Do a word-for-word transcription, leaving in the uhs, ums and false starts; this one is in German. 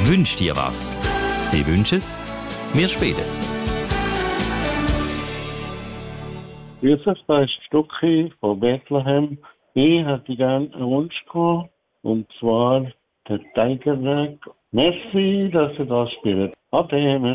Wünsch dir was. Sie wünsch es, wir spielen es. Grüß euch, da ist Stucki von Bethlehem. Ich hätte gerne einen Wunsch gehabt, und zwar der Tigerweg. Merci, dass ihr das spielt. Ade, merci.